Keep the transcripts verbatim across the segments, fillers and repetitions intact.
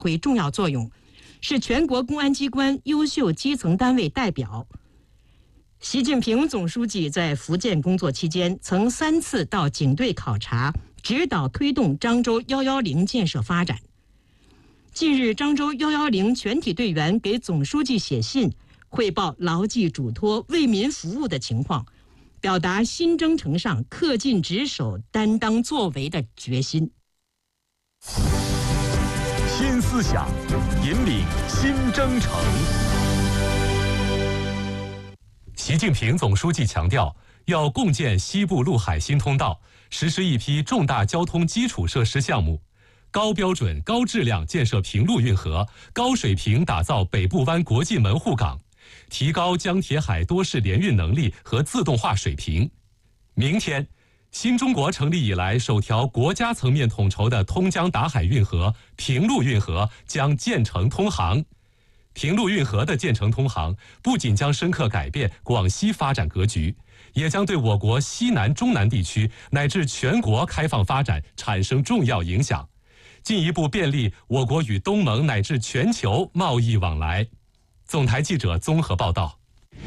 挥重要作用，是全国公安机关优秀基层单位代表。习近平总书记在福建工作期间，曾三次到警队考察，指导推动漳州一一零建设发展。近日，漳州一一零全体队员给总书记写信，汇报牢记嘱托、为民服务的情况，表达新征程上恪尽职守、担当作为的决心。 新思想，引领新征程。习近平总书记强调，要共建西部陆海新通道，实施一批重大交通基础设施项目，高标准、高质量建设平陆运河，高水平打造北部湾国际门户港，提高江铁海多式联运能力和自动化水平。明天，新中国成立以来首条国家层面统筹的通江达海运河平陆运河将建成通航。平陆运河的建成通航，不仅将深刻改变广西发展格局，也将对我国西南、中南地区乃至全国开放发展产生重要影响，进一步便利我国与东盟乃至全球贸易往来。总台记者综合报道。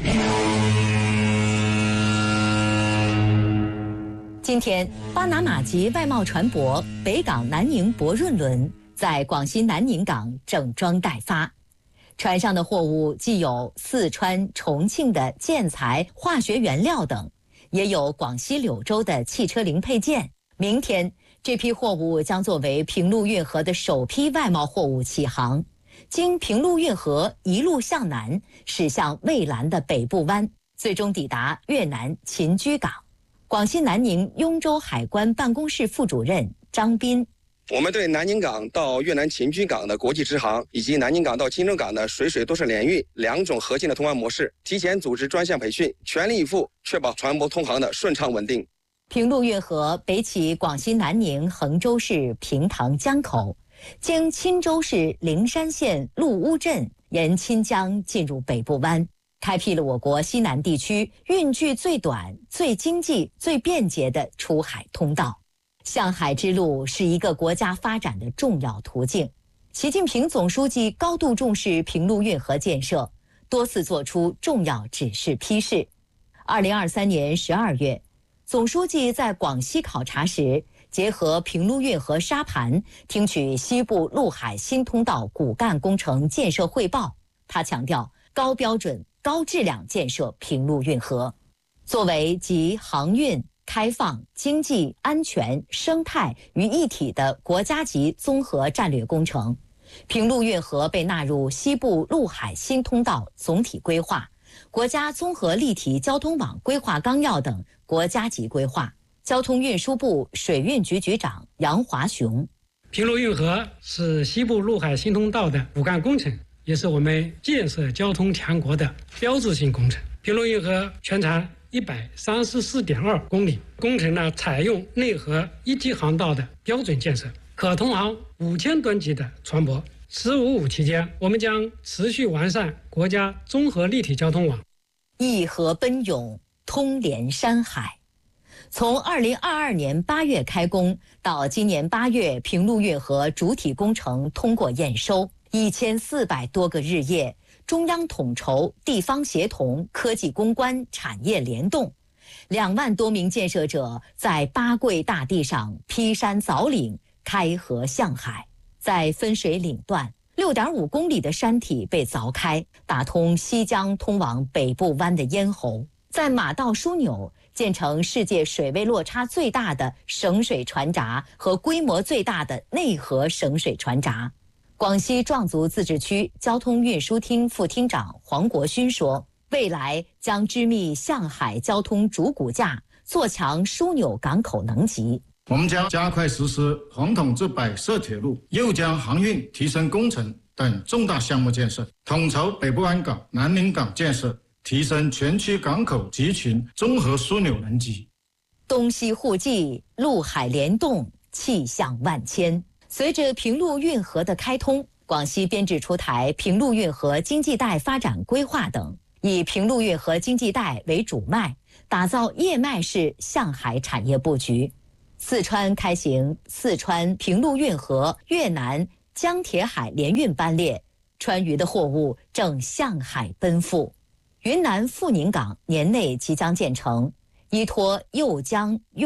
今天，巴拿马籍外贸船舶北港南宁博润轮在广西南宁港整装待发。船上的货物既有四川、重庆的建材、化学原料等，也有广西柳州的汽车零配件。明天，这批货物将作为平陆运河的首批外贸货物起航，经平陆运河一路向南，驶向蔚蓝的北部湾，最终抵达越南秦居港。广西南宁雍州海关办公室副主任张斌。 我们对南宁港到越南秦居港的国际直航，以及南宁港到钦州港的水水多式联运两种核心的通航模式，提前组织专项培训，全力以赴确保船舶通航的顺畅稳定。 平陆运河北起广西南宁衡州市平塘江口，经钦州市灵山县陆乌镇，沿钦江进入北部湾，开辟了我国西南地区运距最短、最经济、最便捷的出海通道。向海之路是一个国家发展的重要途径。习近平总书记高度重视平陆运河建设，多次作出重要指示批示。二零二三年十二月，总书记在广西考察时，结合平陆运河沙盘，听取西部陆海新通道骨干工程建设汇报。他强调，高标准、高质量建设平陆运河，作为集航运、开放、经济、安全、生态于一体的国家级综合战略工程，平陆运河被纳入西部陆海新通道总体规划、国家综合立体交通网规划纲要等国家级规划。交通运输部水运局局长杨华雄： 平陆运河是西部陆海新通道的骨干工程，也是我们建设交通强国的标志性工程。平陆运河全长一百三十四点二公里，工程呢采用内河一体航道的标准建设，可通航五千吨级的船舶。“十五五”期间，我们将持续完善国家综合立体交通网， 一河奔涌，通连山海。从二零二二年八月开工到今年八月，平陆运河主体工程通过验收，一千四百多个日夜。中央统筹、地方协同、科技攻关、产业联动，两万多名建设者在八桂大地上劈山凿岭、开河向海。在分水岭段，六点五公里的山体被凿开，打通西江通往北部湾的咽喉。在马道枢纽建成世界水位落差最大的省水船闸和规模最大的内河省水船闸。广西壮族自治区交通运输厅副厅长黄国勋说，未来将织密向海交通主骨架，做强枢纽港口能级。 我们将加快实施红统至百设铁路、右江航运提升工程等重大项目建设，统筹北部湾港、南宁港建设，提升全区港口集群综合枢纽能级。 东西互济，陆海联动，气象万千。随着平陆运河的开通，广西编制出台平陆运河经济带发展规划等，以平陆运河经济带为主脉，打造叶脉式向海产业布局。四川开行四川平陆运河越南江铁海联运班列，川渝的货物正向海奔赴。云南富宁港年内即将建成，依托右江